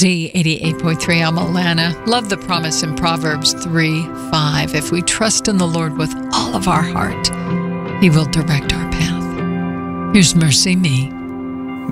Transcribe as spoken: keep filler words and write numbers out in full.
Z eighty-eight point three, I'm Alana. Love the promise in Proverbs three five. If we trust in the Lord with all of our heart, He will direct our path. Here's Mercy Me.